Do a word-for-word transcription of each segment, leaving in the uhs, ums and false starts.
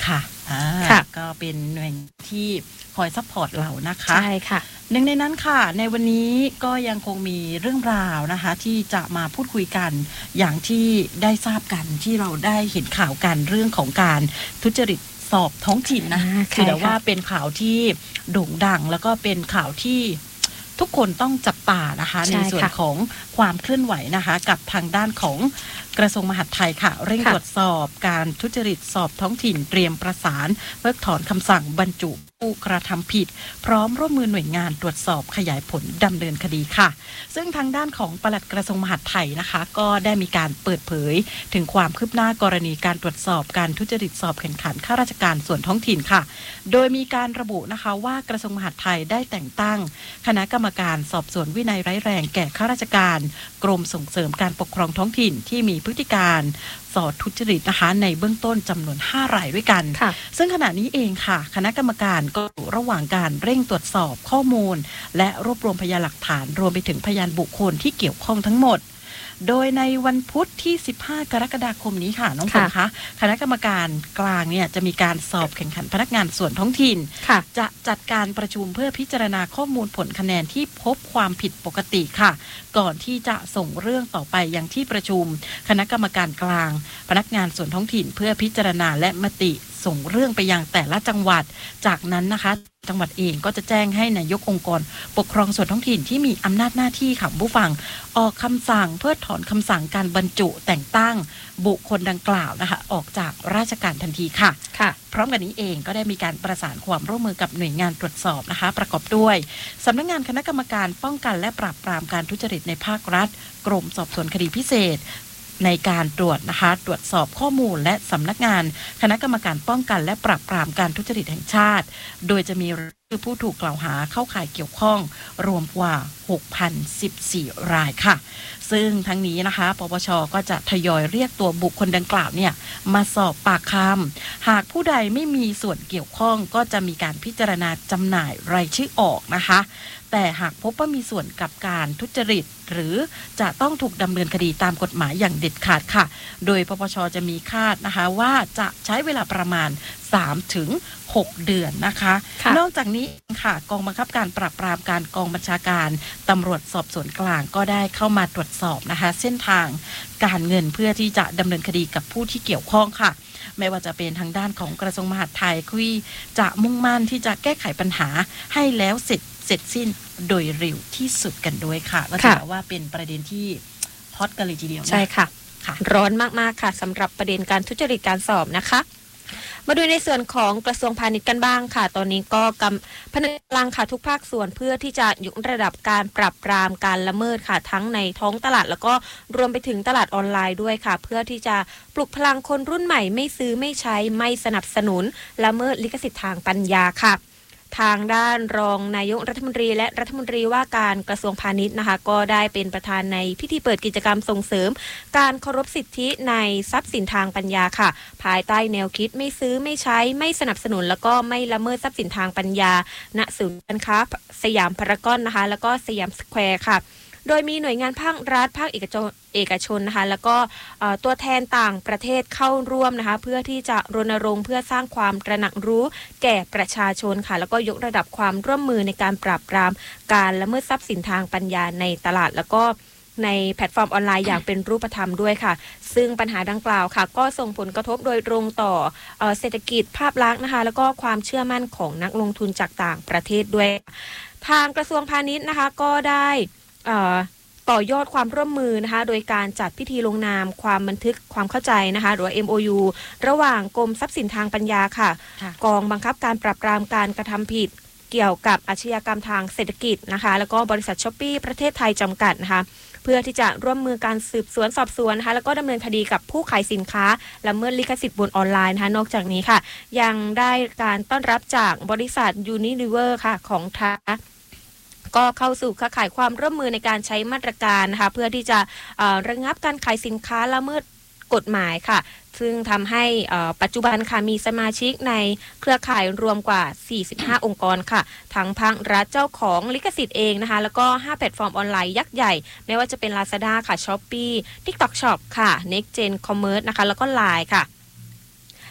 ค่ะอ่าก็เป็นหน่วยที่คอยซัพพอร์ตเรานะคะใช่ค่ะหนึ่งในนั้นค่ะในวันนี้ก็ยังคงมีเรื่องราวนะคะที่จะมาพูดคุยกันอย่างที่ได้ทราบกันที่เราได้เห็นข่าวกันเรื่องของการทุจริตสอบท้องถิ่นนะคือแต่ว่าเป็นข่าวที่โด่งดังแล้วก็เป็นข่าวที่ทุกคนต้องจับตานะคะในส่วนของความเคลื่อนไหวนะคะกับทางด้านของกระทรวงมหาดไทยค่ะเร่งตรวจสอบการทุจริตสอบท้องถิ่นเตรียมประสานเพิกถอนคำสั่งบรรจุผู้กระทำผิดพร้อมร่วมมือหน่วยงานตรวจสอบขยายผลดำเนินคดีค่ะซึ่งทางด้านของปลัดกระทรวงมหาดไทยนะคะก็ได้มีการเปิดเผยถึงความคืบหน้ากรณีการตรวจสอบการทุจริตสอบแข่งขันข้าราชการส่วนท้องถิ่นค่ะโดยมีการระบุนะคะว่ากระทรวงมหาดไทยได้แต่งตั้งคณะกรรมการสอบสวนวินัยร้ายแรงแก่ข้าราชการกรมส่งเสริมการปกครองท้องถิ่นที่มีพฤติการสอดทุจริตนะคะในเบื้องต้นจำนวนห้ารายด้วยกันซึ่งขณะนี้เองค่ะคณะกรรมการก็อยู่ระหว่างการเร่งตรวจสอบข้อมูลและรวบรวมพยานหลักฐานรวมไปถึงพยานบุคคลที่เกี่ยวข้องทั้งหมดโดยในวันพุธที่สิบห้ากรกฎาคมนี้ค่ะน้องฝนคะคณะกรรมการกลางเนี่ยจะมีการสอบแข่งขันพนักงานส่วนท้องถิ่นจะจัดการประชุมเพื่อพิจารณาข้อมูลผลคะแนนที่พบความผิดปกติค่ะก่อนที่จะส่งเรื่องต่อไปยังที่ประชุมคณะกรรมการกลางพนักงานส่วนท้องถิ่นเพื่อพิจารณาและมติส่งเรื่องไปยังแต่ละจังหวัดจากนั้นนะคะจังหวัดเองก็จะแจ้งให้นายกองค์กรปกครองส่วนท้องถิ่นที่มีอำนาจหน้าที่ค่ะผู้ฟังออกคำสั่งเพื่อถอนคำสั่งการบรรจุแต่งตั้งบุคคลดังกล่าวนะคะออกจากราชการทันทีค่ะค่ะพร้อมกันนี้เองก็ได้มีการประสานความร่วมมือกับหน่วยงานตรวจสอบนะคะประกอบด้วยสำนักงานคณะกรรมการป้องกันและปราบปรามการทุจริตในภาครัฐกรมสอบสวนคดีพิเศษในการตรวจนะคะตรวจสอบข้อมูลและสำนักงานคณะกรรมการป้องกันและปราบปรามการทุจริตแห่งชาติโดยจะมีผู้ถูกกล่าวหาเข้าข่ายเกี่ยวข้องรวมกว่า หกพันสิบสี่ รายค่ะซึ่งทั้งนี้นะคะปปช.ก็จะทยอยเรียกตัวบุคคลดังกล่าวเนี่ยมาสอบปากคำหากผู้ใดไม่มีส่วนเกี่ยวข้องก็จะมีการพิจารณาจำหน่ายรายชื่อออกนะคะแต่หากพบว่ามีส่วนกับการทุจริตหรือจะต้องถูกดำเนินคดีตามกฎหมายอย่างเด็ดขาดค่ะโดยปปช.จะมีคาดนะคะว่าจะใช้เวลาประมาณ สามถึงหก เดือนนะคะนอกจากนี้ค่ะกองบังคับการปราบปรามการกองบัญชาการตำรวจสอบสวนกลางก็ได้เข้ามาตรวจสอบนะคะเส้นทางการเงินเพื่อที่จะดำเนินคดีกับผู้ที่เกี่ยวข้องค่ะไม่ว่าจะเป็นทางด้านของกระทรวงมหาดไทยที่จะมุ่งมั่นที่จะแก้ไขปัญหาให้แล้วเสร็จเสร็จสิ้นโดยเร็วที่สุดกันด้วยค่ะก็ถือว่าเป็นประเด็นที่ฮอตกันเลยทีเดียวนะใช่ค่ะร้อนมากๆค่ะสำหรับประเด็นการทุจริตการสอบนะคะมาดูในส่วนของกระทรวงพาณิชย์กันบ้างค่ะตอนนี้ก็กำพนึกกำลังค่ะทุกภาคส่วนเพื่อที่จะยกระดับการปราบปรามการละเมิดค่ะทั้งในท้องตลาดแล้วก็รวมไปถึงตลาดออนไลน์ด้วยค่ะเพื่อที่จะปลุกพลังคนรุ่นใหม่ไม่ซื้อไม่ใช้ไม่สนับสนุนละเมิดลิขสิทธิ์ทางปัญญาค่ะทางด้านรองนายกรัฐมนตรีและรัฐมนตรีว่าการกระทรวงพาณิชย์นะคะก็ได้เป็นประธานในพิธีเปิดกิจกรรมส่งเสริมการเคารพสิทธิในทรัพย์สินทางปัญญาค่ะภายใต้แนวคิดไม่ซื้อไม่ใช้ไม่สนับสนุนแล้วก็ไม่ละเมิดทรัพย์สินทางปัญญาณศูนย์การค้าสยามพารากอนนะคะแล้วก็สยามสแควร์ค่ะโดยมีหน่วยงานภาครัฐภาคเอกชนเอกชนนะคะแล้วก็ตัวแทนต่างประเทศเข้าร่วมนะคะเพื่อที่จะรณรงค์เพื่อสร้างความตระหนักรู้แก่ประชาชนค่ะแล้วก็ยกระดับความร่วมมือในการปราบปรามการละเมิดทรัพย์สินทางปัญญาในตลาดแล้วก็ในแพลตฟอร์มออนไลน์อย่างเป็นรูปธรรมด้วยค่ะซึ่งปัญหาดังกล่าวค่ะก็ส่งผลกระทบโดยตรงต่อเศรษฐกิจภาพลักษณ์นะคะแล้วก็ความเชื่อมั่นของนักลงทุนจากต่างประเทศด้วยทางกระทรวงพาณิชย์นะคะก็ได้ต่อยอดความร่วมมือนะคะโดยการจัดพิธีลงนามความบันทึกความเข้าใจนะคะหรือว่า เอ็ม โอ ยู ระหว่างกรมทรัพย์สินทางปัญญาค่ะกองบังคับการปราบปรามการกระทำผิดเกี่ยวกับอาชญากรรมทางเศรษฐกิจนะคะแล้วก็บริษัทช้อปปี้ประเทศไทยจำกัดนะคะเพื่อที่จะร่วมมือการสืบสวนสอบสวนนะคะแล้วก็ดำเนินคดีกับผู้ขายสินค้าละเมิดลิขสิทธิ์บนออนไลน์นะคะนอกจากนี้ค่ะยังได้การต้อนรับจากบริษัท Unilever ค่ะของไทยก็เข้าสู่ข่ายความร่วมมือในการใช้มาตรการนะคะเพื่อที่จะระงับการขายสินค้าละเมิดกฎหมายค่ะซึ่งทำให้ปัจจุบันค่ะมีสมาชิกในเครือข่ายรวมกว่าสี่สิบห้าองค์กรค่ะทั้งภาครัฐเจ้าของลิขสิทธิ์เองนะคะแล้วก็ห้าแพลตฟอร์มออนไลน์ยักษ์ใหญ่ไม่ว่าจะเป็น Lazada ค่ะ Shopee TikTok Shop ค่ะ Next Gen Commerce นะคะแล้วก็ ไลน์ ค่ะ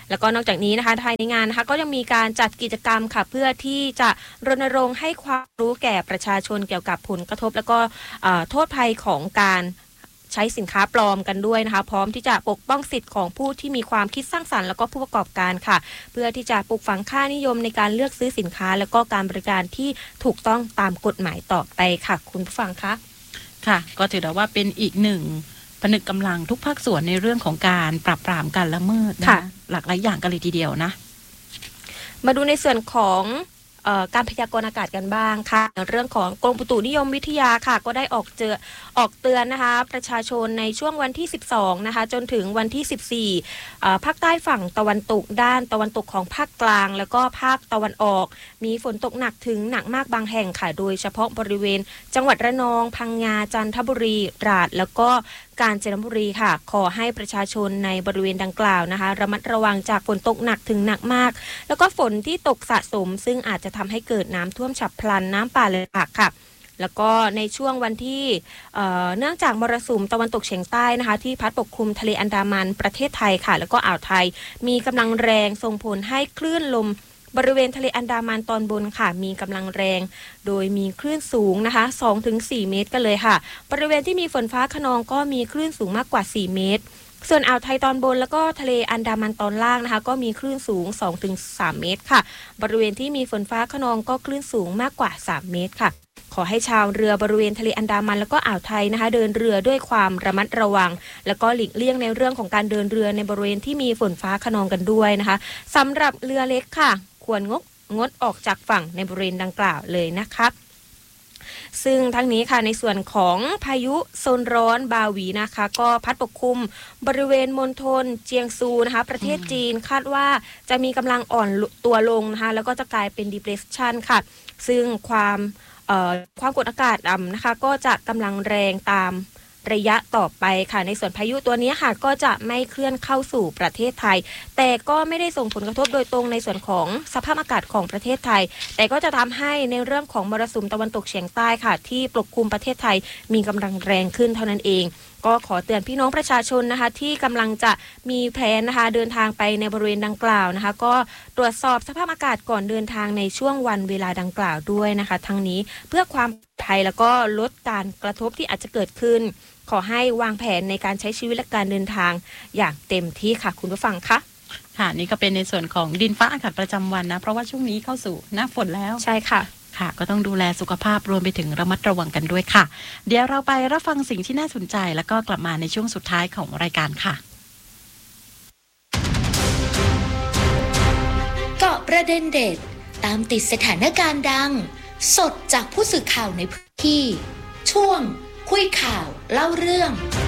แล้วก็นอกจากนี้นะคะภายในงานนะคะก็ยังมีการจัดกิจกรรมค่ะเพื่อที่จะรณรงค์ให้ความรู้แก่ประชาชนเกี่ยวกับผลกระทบแล้วก็โทษภัยของการใช้สินค้าปลอมกันด้วยนะคะพร้อมที่จะปกป้องสิทธิ์ของผู้ที่มีความคิดสร้างสรรค์แล้วก็ผู้ประกอบการค่ะเพื่อที่จะปลูกฝังค่านิยมในการเลือกซื้อสินค้าแล้วก็การบริการที่ถูกต้องตามกฎหมายต่อไปค่ะคุณผู้ฟังคะค่ะก็ถือได้ว่าเป็นอีกหนึ่งผนึกกำลังทุกภาคส่วนในเรื่องของการปราบปรามการละเมิดนะหลากหลายอย่างกันเลยทีเดียวนะมาดูในส่วนของการพยากรณ์อากาศกันบ้างค่ะเรื่องของกรมอุตุนิยมวิทยาค่ะก็ได้ออกเจอออกเตือนนะคะประชาชนในช่วงวันที่สิบสองนะคะจนถึงวันที่สิบสี่ภาคใต้ฝั่งตะวันตกด้านตะวันตกของภาคกลางแล้วก็ภาคตะวันออกมีฝนตกหนักถึงหนักมากบางแห่งค่ะโดยเฉพาะบริเวณจังหวัดระนองพังงาจันทบุรีตราดแล้วก็กาญจนบุรีค่ะขอให้ประชาชนในบริเวณดังกล่าวนะคะระมัดระวังจากฝนตกหนักถึงหนักมากแล้วก็ฝนที่ตกสะสมซึ่งอาจจะทำให้เกิดน้ำท่วมฉับพลันน้ำป่าไหลหลากค่ะแล้วก็ในช่วงวันที่เอ่อเนื่องจากมรสุมตะวันตกเฉียงใต้นะคะที่พัดปกคลุมทะเลอันดามันประเทศไทยค่ะแล้วก็อ่าวไทยมีกำลังแรงส่งผลให้คลื่นลมบริเวณทะเลอันดามันตอนบนค่ะมีกำลังแรงโดยมีคลื่นสูงนะคะ สองถึงสี่ เมตรกันเลยค่ะบริเวณที่มีฝนฟ้าคะนองก็มีคลื่นสูงมากกว่าสี่เมตรส่วนอ่าวไทยตอนบนแล้วก็ทะเลอันดามันตอนล่างนะคะก็มีคลื่นสูง สองถึงสาม เมตรค่ะบริเวณที่มีฝนฟ้าคะนองก็คลื่นสูงมากกว่าสามเมตรค่ะขอให้ชาวเรือบริเวณทะเลอันดามันแล้วก็อ่าวไทยนะคะเดินเรือด้วยความระมัดระวังแล้วก็หลีกเลี่ยงในเรื่องของการเดินเรือในบริเวณที่มีฝนฟ้าคะนองกันด้วยนะคะสำหรับเรือเล็กค่ะควรงดงดออกจากฝั่งในบริเวณดังกล่าวเลยนะคะซึ่งทั้งนี้ค่ะในส่วนของพายุโซนร้อนบาหวีนะคะก็พัดปกคลุมบริเวณมณฑลเจียงซูนะคะประเทศจีนคาดว่าจะมีกำลังอ่อนตัวลงนะคะแล้วก็จะกลายเป็น depression ค่ะซึ่งความเอ่อความกดอากาศต่ำนะคะก็จะกำลังแรงตามระยะต่อไปค่ะในส่วนพายุตัวนี้ค่ะก็จะไม่เคลื่อนเข้าสู่ประเทศไทยแต่ก็ไม่ได้ส่งผลกระทบโดยตรงในส่วนของสภาพอากาศของประเทศไทยแต่ก็จะทำให้ในเรื่องของมรสุมตะวันตกเฉียงใต้ค่ะที่ปกคลุมประเทศไทยมีกำลังแรงขึ้นเท่านั้นเองก็ขอเตือนพี่น้องประชาชนนะคะที่กำลังจะมีแผนนะคะเดินทางไปในบริเวณดังกล่าวนะคะก็ตรวจสอบสภาพอากาศก่อนเดินทางในช่วงวันเวลาดังกล่าวด้วยนะคะทั้งนี้เพื่อความปลอดภัยแล้วก็ลดการกระทบที่อาจจะเกิดขึ้นขอให้วางแผนในการใช้ชีวิตและการเดินทางอย่างเต็มที่ค่ะคุณผู้ฟังคะค่ะนี่ก็เป็นในส่วนของดินฟ้าอากาศประจำวันนะเพราะว่าช่วงนี้เข้าสู่หน้าฝนแล้วใช่ค่ะค่ะก็ต้องดูแลสุขภาพรวมไปถึงระมัดระวังกันด้วยค่ะเดี๋ยวเราไปรับฟังสิ่งที่น่าสนใจแล้วก็กลับมาในช่วงสุดท้ายของรายการค่ะเกาะประเด็นเด็ดตามติดสถานการณ์ดังสดจากผู้สื่อข่าวในพื้นที่ช่วงคุยข่าวเล่าเรื่อง